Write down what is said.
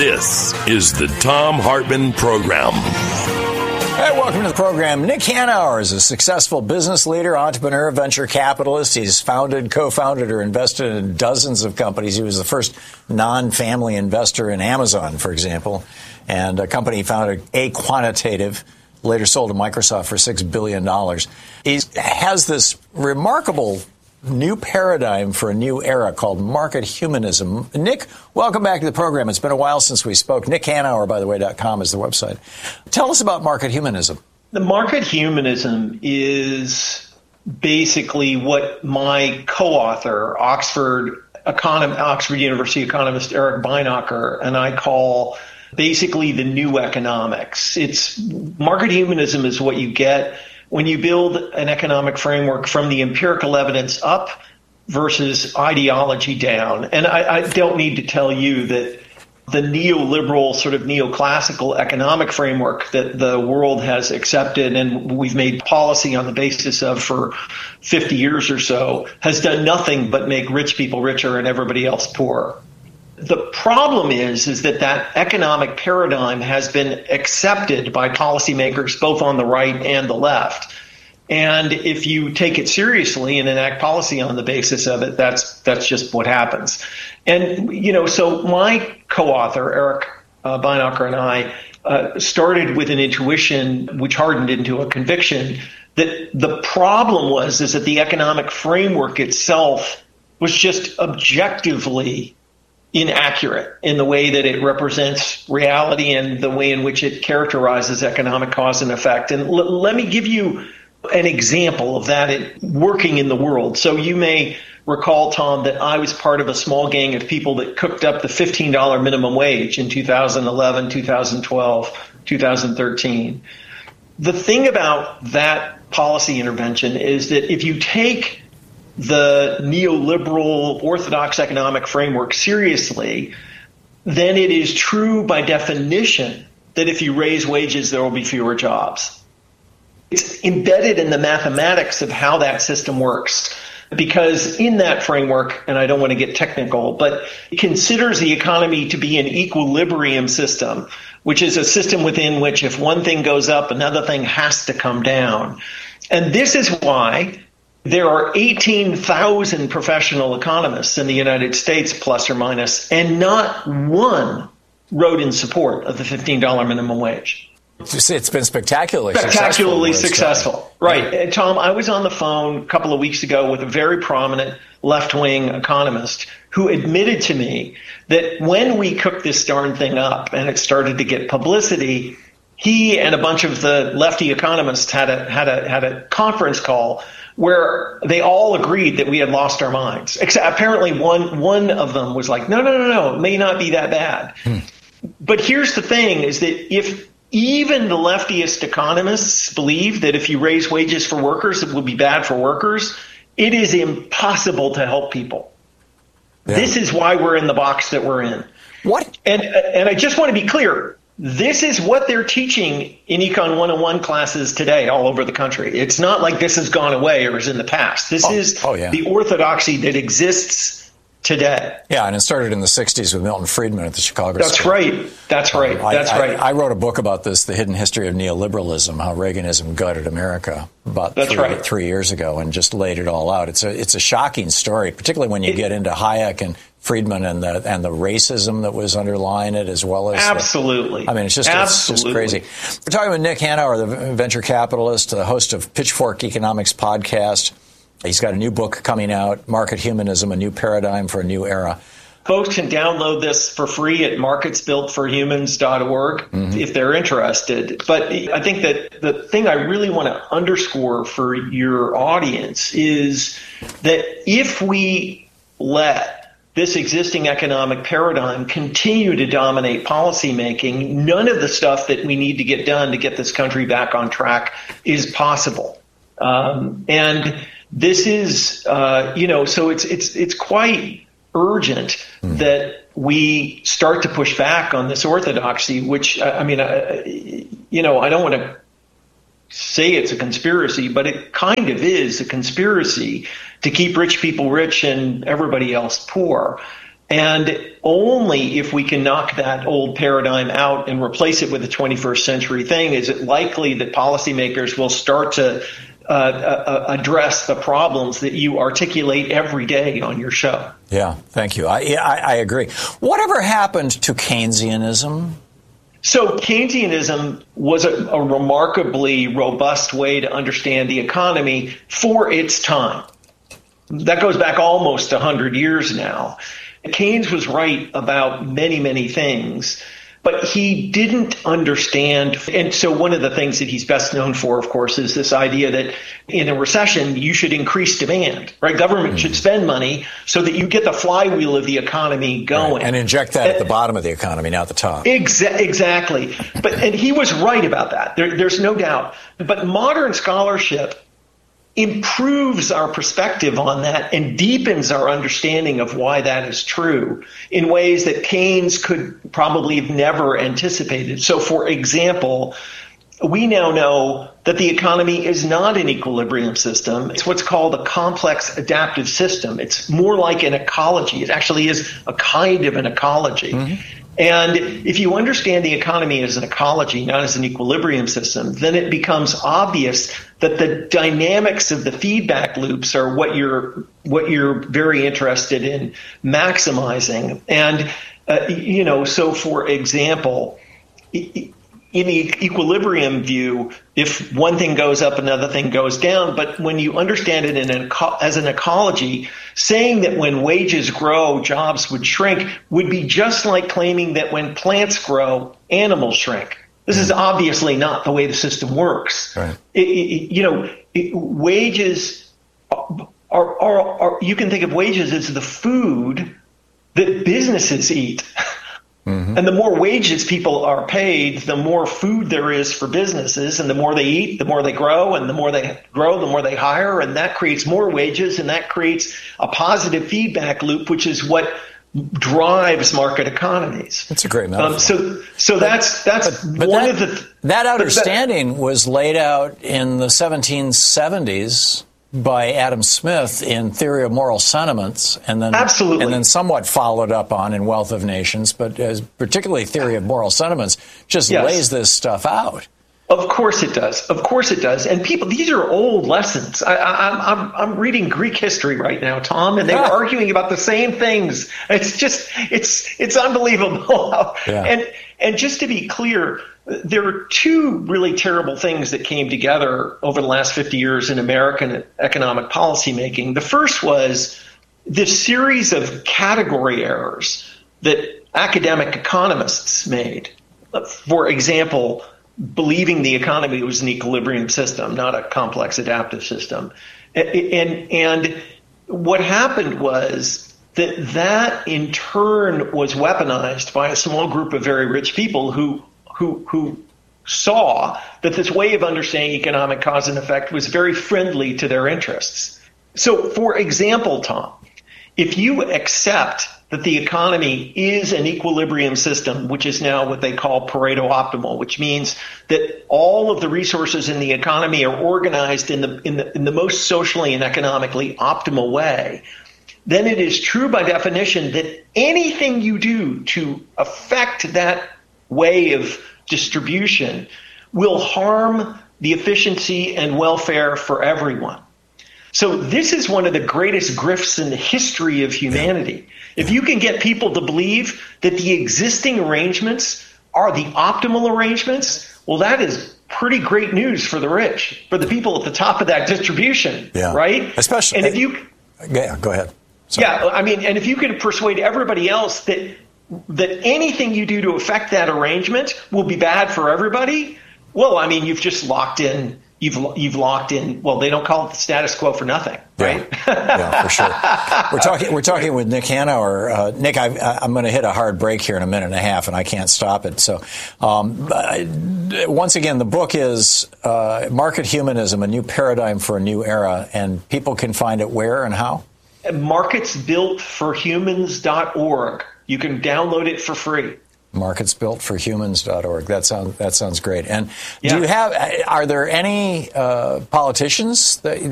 This is the Thom Hartmann Program. Hey, welcome to the program. Nick Hanauer is a successful business leader, entrepreneur, venture capitalist. He's founded, co-founded, or invested in dozens of companies. He was the first non-family investor in Amazon, for example, and a company he founded, Aquantitative, later sold to Microsoft for $6 billion. He has this remarkable new paradigm for a new era called market humanism. Nick, welcome back to the program. It's been a while since we spoke. NickHanauer, by the way, .com is the website. Tell us about market humanism. The market humanism is basically what my co-author, Oxford University economist Eric Beinacher, and I call basically the new economics. Market humanism is what you get when you build an economic framework from the empirical evidence up versus ideology down. And I don't need to tell you that the neoliberal, sort of neoclassical economic framework that the world has accepted and we've made policy on the basis of for 50 years or so has done nothing but make rich people richer and everybody else poor. The problem is that economic paradigm has been accepted by policymakers both on the right and the left. And if you take it seriously and enact policy on the basis of it, that's just what happens. And, so my co-author, Eric Beinacher, and I started with an intuition which hardened into a conviction that the problem is that the economic framework itself was just objectively inaccurate in the way that it represents reality and the way in which it characterizes economic cause and effect. And let me give you an example of that working in the world. So you may recall, Tom, that I was part of a small gang of people that cooked up the $15 minimum wage in 2011, 2012, 2013. The thing about that policy intervention is that if you take the neoliberal orthodox economic framework seriously, then it is true by definition that if you raise wages, there will be fewer jobs. It's embedded in the mathematics of how that system works, because in that framework, and I don't want to get technical, but it considers the economy to be an equilibrium system, which is a system within which if one thing goes up, another thing has to come down. And this is why there are 18,000 professional economists in the United States, plus or minus, and not one wrote in support of the $15 minimum wage. It's been spectacularly successful. Right. And Tom, I was on the phone a couple of weeks ago with a very prominent left-wing economist who admitted to me that when we cooked this darn thing up and it started to get publicity, he and a bunch of the lefty economists had a conference call where they all agreed that we had lost our minds. Except apparently one of them was like, no, it may not be that bad. But here's the thing, is that if even the leftiest economists believe that if you raise wages for workers, it will be bad for workers, it is impossible to help people. Yeah. This is why we're in the box that we're in. What? And I just want to be clear. This is what they're teaching in Econ 101 classes today all over the country. It's not like this has gone away or is in the past. This is the orthodoxy that exists today. Yeah, and it started in the 60s with Milton Friedman at the Chicago That's School. Right. That's right. I wrote a book about this, The Hidden History of Neoliberalism, how Reaganism gutted America about three years ago, and just laid it all out. It's a shocking story, particularly when you get into Hayek and Friedman and the racism that was underlying it, as well as absolutely. It's just crazy. We're talking with Nick Hanauer, the venture capitalist, the host of Pitchfork Economics podcast. He's got a new book coming out, Market Humanism: A New Paradigm for a New Era. Folks can download this for free at marketsbuiltforhumans.org if they're interested. But I think that the thing I really want to underscore for your audience is that if we let this existing economic paradigm continue to dominate policymaking, none of the stuff that we need to get done to get this country back on track is possible. And this is, so it's quite urgent that we start to push back on this orthodoxy, which, I don't want to say it's a conspiracy, but it kind of is a conspiracy to keep rich people rich and everybody else poor. And only if we can knock that old paradigm out and replace it with a 21st century thing is it likely that policymakers will start to address the problems that you articulate every day on your show. Yeah, thank you. I agree. Whatever happened to Keynesianism? So Keynesianism was a remarkably robust way to understand the economy for its time. That goes back almost 100 years now. Keynes was right about many, many things, but he didn't understand. And so one of the things that he's best known for, of course, is this idea that in a recession, you should increase demand, right? Government should spend money so that you get the flywheel of the economy going. Right. And inject that at the bottom of the economy, not the top. Exactly. And he was right about that. There's no doubt. But modern scholarship improves our perspective on that and deepens our understanding of why that is true in ways that Keynes could probably have never anticipated. So, for example, we now know that the economy is not an equilibrium system. It's what's called a complex adaptive system. It's more like an ecology. It actually is a kind of an ecology. Mm-hmm. And if you understand the economy as an ecology, not as an equilibrium system, then it becomes obvious that the dynamics of the feedback loops are what you're very interested in maximizing. And, so for example, in the equilibrium view, if one thing goes up, another thing goes down. But when you understand it as an ecology, saying that when wages grow, jobs would shrink would be just like claiming that when plants grow, animals shrink. This is obviously not the way the system works. Right. Wages are you can think of wages as the food that businesses eat. Mm-hmm. And the more wages people are paid, the more food there is for businesses. And the more they eat, the more they grow. And the more they grow, the more they hire. And that creates more wages. And that creates a positive feedback loop, which is what drives market economies. That's a great metaphor. So that's one of the... That understanding was laid out in the 1770s by Adam Smith in Theory of Moral Sentiments, and then absolutely, and then somewhat followed up on in Wealth of Nations, but particularly Theory of Moral Sentiments just lays this stuff out. Of course it does. Of course it does. And people, these are old lessons. I'm reading Greek history right now, Tom, and they were arguing about the same things. It's just it's unbelievable. And just to be clear, there are two really terrible things that came together over the last 50 years in American economic policy making. The first was this series of category errors that academic economists made. For example, believing the economy was an equilibrium system, not a complex adaptive system. And what happened was that in turn was weaponized by a small group of very rich people who saw that this way of understanding economic cause and effect was very friendly to their interests. So, for example, Tom, if you accept that the economy is an equilibrium system, which is now what they call Pareto optimal, which means that all of the resources in the economy are organized in the most socially and economically optimal way, then it is true by definition that anything you do to affect that way of distribution will harm the efficiency and welfare for everyone. So this is one of the greatest grifts in the history of humanity. If you can get people to believe that the existing arrangements are the optimal arrangements, well, that is pretty great news for the rich, for the people at the top of that distribution, right? Especially, and if you, go ahead. Sorry. And if you could persuade everybody else that anything you do to affect that arrangement will be bad for everybody, well, I mean, you've just locked in. You've locked in. Well, they don't call it the status quo for nothing, right? Yeah, for sure. We're talking with Nick Hanauer. Nick, I'm going to hit a hard break here in a minute and a half, and I can't stop it. So, once again, the book is Market Humanism: A New Paradigm for a New Era, and people can find it where and how? MarketsBuiltForHumans.org. You can download it for free. MarketsBuiltForHumans.org. That sounds great. And do you have? Are there any politicians that